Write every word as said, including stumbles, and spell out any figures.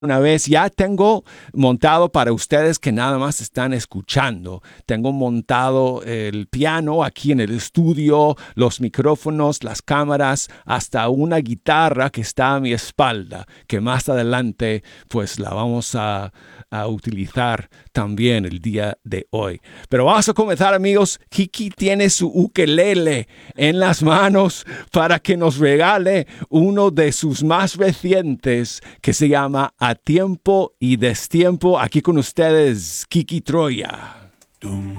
Una vez ya tengo montado para ustedes que nada más están escuchando. Tengo montado el piano aquí en el estudio, los micrófonos, las cámaras, hasta una guitarra que está a mi espalda, que más adelante pues la vamos a, a utilizar también el día de hoy. Pero vamos a comenzar, amigos. Kiki tiene su ukelele en las manos para que nos regale uno de sus más recientes que se llama A Tiempo y Destiempo. Aquí con ustedes, Kiki Troya. Dum,